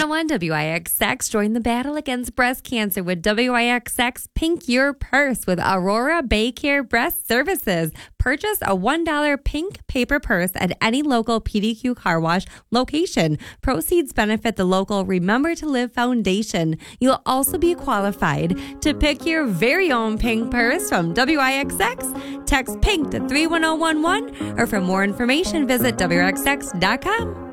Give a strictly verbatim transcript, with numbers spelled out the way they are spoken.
oh one W I X X. Join the battle against breast cancer with W I X X Pink Your Purse with Aurora Baycare Breast Services. Purchase a one dollar pink paper purse at any local P D Q car wash location. Proceeds benefit the local Remember to Live Foundation. You'll also be qualified to pick your very own pink purse from W I X X. Text PINK to three one zero one one, or for more information, visit W I X X dot com.